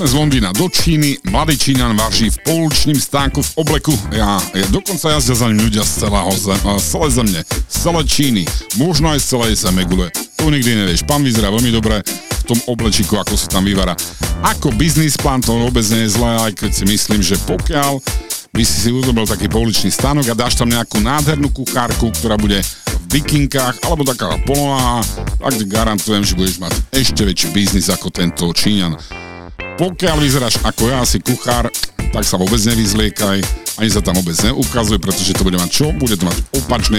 Sme z Londýna do Číny, mladý Číňan važí v pouličním stánku v obleku. Dokonca jazdia za ním ľudia z celej země, z celej Číny, možno aj z celej zemegule. To nikdy nevieš. Pán vyzerá veľmi dobre v tom oblečiku, ako si tam vyvára. Ako biznis plán to vôbec nie je zlé, aj keď si myslím, že pokiaľ by si urobil taký pouličný stánok a dáš tam nejakú nádhernú kuchárku, ktorá bude v bikinkách, alebo taká polonáha, tak ti garantujem, že budeš mať ešte väčší biznis ako tento Číňan. Pokiaľ vyzeráš ako ja, si kuchár, tak sa vôbec nevyzliekaj, ani sa tam vôbec neukazuj, pretože to bude mať čo? Bude to mať opačný